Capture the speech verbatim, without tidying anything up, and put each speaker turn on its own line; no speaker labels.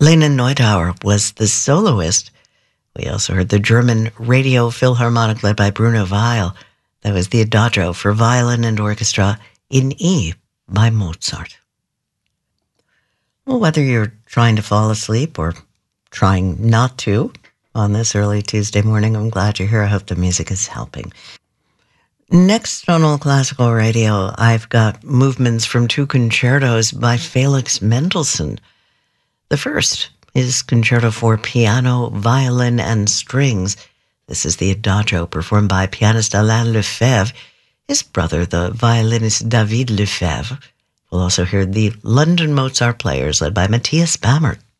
Lena Neudauer was the soloist. We also heard the German Radio Philharmonic led by Bruno Weil. That was the Adagio for violin and orchestra in E by Mozart. Well, whether you're trying to fall asleep or trying not to on this early Tuesday morning, I'm glad you're here. I hope the music is helping. Next on Old Classical Radio, I've got movements from two concertos by Felix Mendelssohn. The first is Concerto for Piano, Violin, and Strings. This is the Adagio performed by pianist Alain Lefebvre, his brother, the violinist David Lefebvre. We'll also hear the London Mozart Players led by Matthias Bamert.